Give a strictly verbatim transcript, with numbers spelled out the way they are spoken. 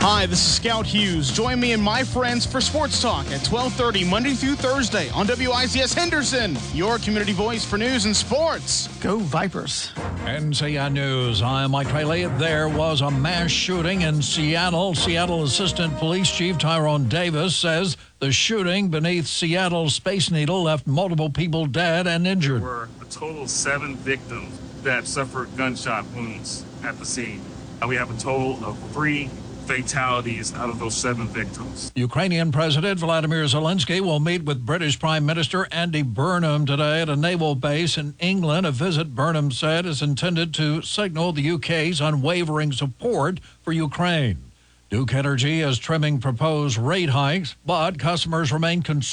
Hi, this is Scout Hughes. Join me and my friends for Sports Talk at twelve thirty Monday through Thursday on W I C S Henderson, your community voice for news and sports. Go Vipers. N C I News, I'm Mike Trayley. There was a mass shooting in Seattle. Seattle Assistant Police Chief Tyrone Davis says the shooting beneath Seattle's Space Needle left multiple people dead and injured. There were a total of seven victims that suffered gunshot wounds at the scene. And we have a total of three fatalities out of those seven victims. Ukrainian President Vladimir Zelensky will meet with British Prime Minister Andy Burnham today at a naval base in England. A visit, Burnham said, is intended to signal the U K's unwavering support for Ukraine. Duke Energy is trimming proposed rate hikes, but customers remain concerned.